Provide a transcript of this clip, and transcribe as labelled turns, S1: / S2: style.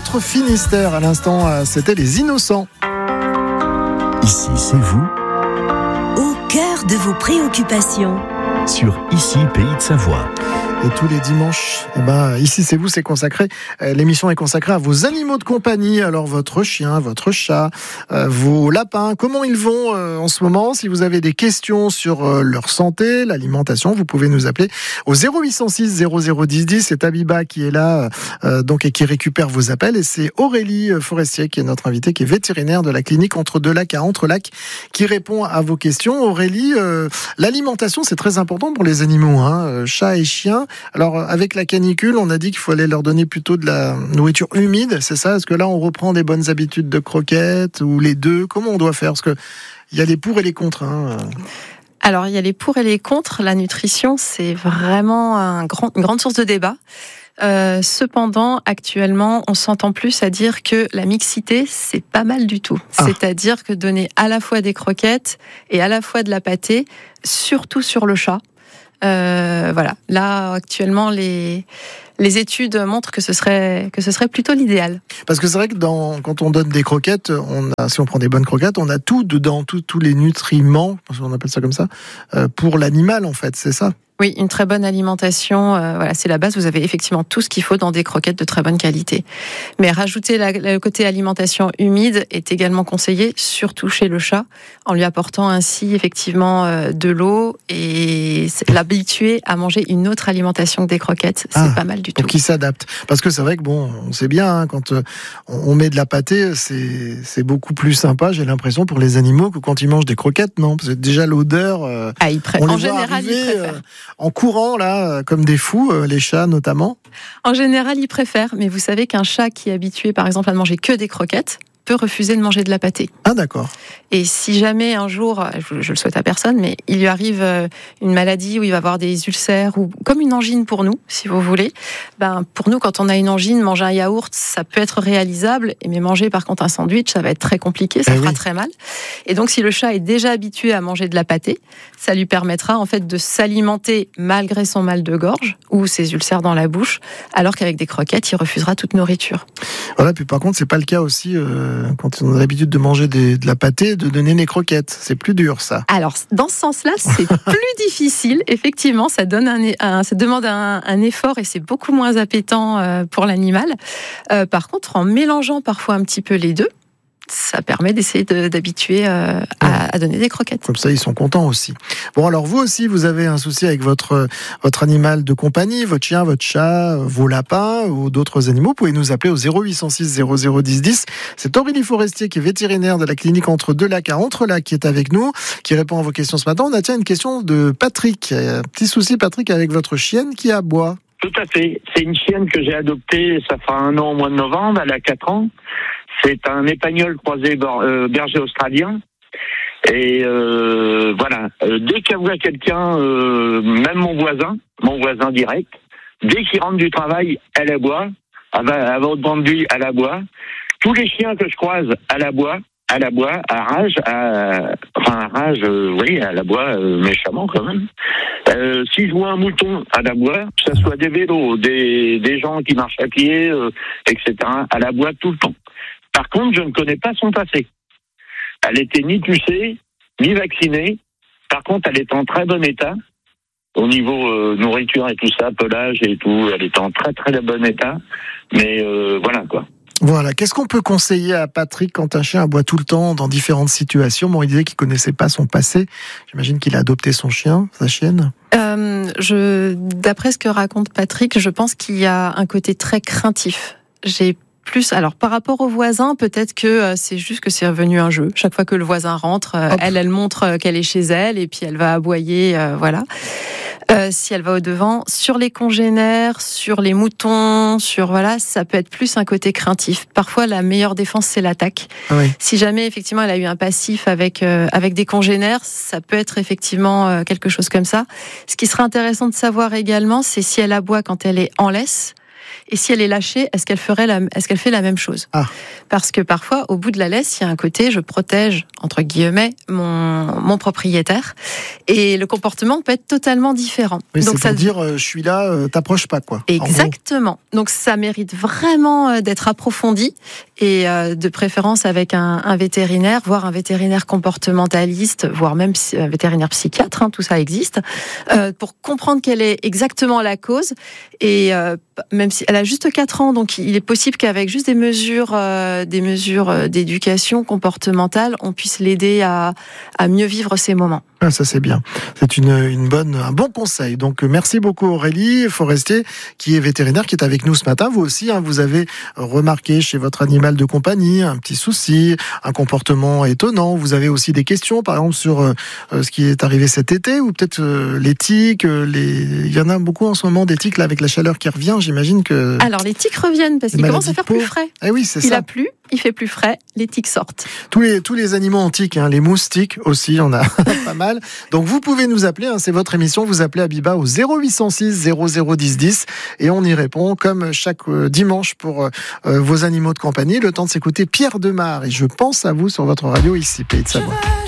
S1: notre Finistère. À l'instant, c'était les Innocents.
S2: Ici, c'est vous,
S3: au cœur de vos préoccupations.
S2: Sur Ici, Pays de Savoie.
S1: Et tous les dimanches, ici c'est vous, c'est consacré. L'émission est consacrée à vos animaux de compagnie. Alors votre chien, votre chat, vos lapins, comment ils vont en ce moment? Si vous avez des questions sur leur santé, l'alimentation, vous pouvez nous appeler au 0806 0010 10. C'est Abiba qui est là et qui récupère vos appels. Et c'est Aurélie Forestier qui est notre invitée, qui est vétérinaire de la clinique Entre-Deux-Lacs à Entre-Lacs, qui répond à vos questions. Aurélie, l'alimentation c'est très important pour les animaux, chat et chien. Alors, avec la canicule, on a dit qu'il fallait leur donner plutôt de la nourriture humide, c'est ça? Est-ce que là, on reprend des bonnes habitudes de croquettes ou les deux? Comment on doit faire? Parce que il y a les pour et les contre.
S4: Alors, il y a les pour et les contre. La nutrition, c'est vraiment une grande source de débat. Cependant, actuellement, on s'entend plus à dire que la mixité, c'est pas mal du tout. C'est-à-dire que donner à la fois des croquettes et à la fois de la pâtée, surtout sur le chat. Voilà. Là, actuellement, les études montrent que ce serait plutôt l'idéal.
S1: Parce que c'est vrai que quand on donne des croquettes, si on prend des bonnes croquettes, on a tout dedans, tous les nutriments, on appelle ça comme ça, pour l'animal en fait, c'est ça?
S4: Oui, une très bonne alimentation, c'est la base. Vous avez effectivement tout ce qu'il faut dans des croquettes de très bonne qualité. Mais rajouter le côté alimentation humide est également conseillé, surtout chez le chat, en lui apportant ainsi effectivement de l'eau et l'habituer à manger une autre alimentation que des croquettes. C'est pas mal du tout.
S1: Donc il s'adapte. Parce que c'est vrai que on sait bien, quand on met de la pâtée, c'est beaucoup plus sympa, j'ai l'impression, pour les animaux que quand ils mangent des croquettes, non? Parce que déjà l'odeur,
S4: en général, ils préfèrent.
S1: En courant, là, comme des fous, les chats notamment?
S4: En général, ils préfèrent. Mais vous savez qu'un chat qui est habitué, par exemple, à ne manger que des croquettes, peut refuser de manger de la pâtée.
S1: Ah, d'accord.
S4: Et si jamais un jour, je le souhaite à personne, mais il lui arrive une maladie où il va avoir des ulcères ou comme une angine pour nous, si vous voulez, pour nous, quand on a une angine, manger un yaourt, ça peut être réalisable, mais manger par contre un sandwich, ça va être très compliqué, ça fera très mal. Et donc, si le chat est déjà habitué à manger de la pâtée, ça lui permettra en fait de s'alimenter malgré son mal de gorge ou ses ulcères dans la bouche, alors qu'avec des croquettes, il refusera toute nourriture.
S1: Voilà, puis par contre, c'est pas le cas aussi quand on a l'habitude de manger de la pâtée, de donner des croquettes. C'est plus dur, ça.
S4: Alors, dans ce sens-là, c'est plus difficile. Effectivement, ça demande un effort et c'est beaucoup moins appétant pour l'animal. Par contre, en mélangeant parfois un petit peu les deux, ça permet d'essayer d'habituer à donner des croquettes.
S1: Comme ça, ils sont contents aussi. Bon, alors vous aussi, vous avez un souci avec votre animal de compagnie, votre chien, votre chat, vos lapins ou d'autres animaux. Vous pouvez nous appeler au 0806 0010 10. C'est Aurélie Forestier qui est vétérinaire de la clinique Entre-Deux-Lacs à Entre-Lacs qui est avec nous, qui répond à vos questions ce matin. On a une question de Patrick. Un petit souci, Patrick, avec votre chienne qui aboie.
S5: Tout à fait. C'est une chienne que j'ai adoptée, ça fera 1 an au mois de novembre, elle a 4 ans. C'est un épagnol croisé berger australien. Et voilà, dès qu'elle voit quelqu'un, même mon voisin direct, dès qu'il rentre du travail, elle aboie. Elle va au-devant de lui, elle aboie. Tous les chiens que je croise, elle aboie, elle rage, elle aboie méchamment quand même. Si je vois un mouton, elle aboie, que ce soit des vélos, des gens qui marchent à pied, etc., elle aboie tout le temps. Par contre, je ne connais pas son passé. Elle était ni pucée, ni vaccinée. Par contre, elle est en très bon état. Au niveau nourriture et tout ça, pelage et tout, elle est en très très bon état. Mais voilà quoi.
S1: Voilà, qu'est-ce qu'on peut conseiller à Patrick quand un chien aboie tout le temps dans différentes situations? Bon, il disait qu'il connaissait pas son passé. J'imagine qu'il a adopté son chien, sa chienne.
S4: D'après ce que raconte Patrick, je pense qu'il y a un côté très craintif. Alors par rapport au voisin, peut-être que c'est juste que c'est revenu un jeu. Chaque fois que le voisin rentre, elle montre qu'elle est chez elle et puis elle va aboyer, voilà. Si elle va au devant, sur les congénères, sur les moutons, ça peut être plus un côté craintif. Parfois, la meilleure défense, c'est l'attaque.
S1: Oui.
S4: Si jamais effectivement elle a eu un passif avec des congénères, ça peut être effectivement quelque chose comme ça. Ce qui serait intéressant de savoir également, c'est si elle aboie quand elle est en laisse. et si elle est lâchée, est-ce qu'elle fait la même chose? Parce que parfois, au bout de la laisse, il y a un côté, je protège, entre guillemets, mon propriétaire, et le comportement peut être totalement différent.
S1: Oui,
S4: donc
S1: c'est pour dire, je suis là, t'approches pas, quoi.
S4: Exactement. Donc ça mérite vraiment d'être approfondi, et de préférence avec un vétérinaire, voire un vétérinaire comportementaliste, voire même un vétérinaire psychiatre, tout ça existe, pour comprendre quelle est exactement la cause. Et même si elle a juste 4 ans, donc il est possible qu'avec juste des mesures d'éducation comportementale, on puisse l'aider à mieux vivre ces moments.
S1: Ah, ça c'est bien. C'est un bon conseil. Donc merci beaucoup Aurélie Forestier, qui est vétérinaire, qui est avec nous ce matin. Vous aussi, vous avez remarqué chez votre animal de compagnie un petit souci, un comportement étonnant. Vous avez aussi des questions, par exemple sur ce qui est arrivé cet été, ou peut-être les tiques. Il y en a beaucoup en ce moment des tiques là avec la chaleur qui revient. J'imagine que.
S4: Alors les tiques reviennent parce qu'il commence à faire plus frais.
S1: Eh oui, c'est ça.
S4: Il a plu. Il fait plus frais, les tiques sortent.
S1: Tous les animaux ont tiques, les moustiques aussi, on a pas mal. Donc vous pouvez nous appeler, c'est votre émission, vous appelez Abiba au 0806 0010 10 et on y répond comme chaque dimanche pour vos animaux de compagnie. Le temps de s'écouter Pierre Demar et je pense à vous sur votre radio ici, Pays de Savoie.